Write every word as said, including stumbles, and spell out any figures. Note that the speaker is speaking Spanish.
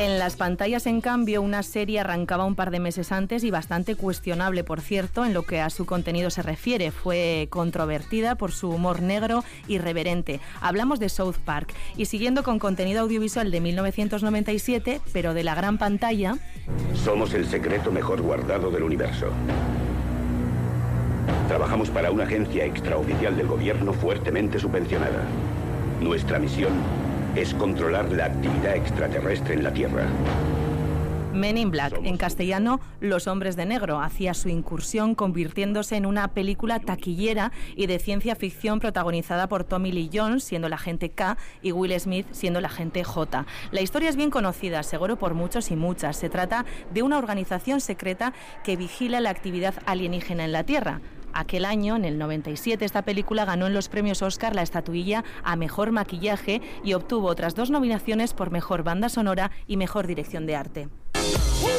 En las pantallas, en cambio, una serie arrancaba un par de meses antes y bastante cuestionable, por cierto, en lo que a su contenido se refiere. Fue controvertida por su humor negro irreverente. Hablamos de South Park. Y siguiendo con contenido audiovisual de mil novecientos noventa y siete, pero de la gran pantalla... Somos el secreto mejor guardado del universo. Trabajamos para una agencia extraoficial del gobierno fuertemente subvencionada. Nuestra misión es controlar la actividad extraterrestre en la Tierra. Men in Black, en castellano, Los hombres de negro, hacía su incursión convirtiéndose en una película taquillera y de ciencia ficción protagonizada por Tommy Lee Jones, siendo el agente K, y Will Smith, siendo el agente J. La historia es bien conocida, seguro por muchos y muchas. Se trata de una organización secreta que vigila la actividad alienígena en la Tierra. Aquel año, en el noventa y siete, esta película ganó en los premios Oscar la estatuilla a Mejor Maquillaje y obtuvo otras dos nominaciones por Mejor Banda Sonora y Mejor Dirección de Arte.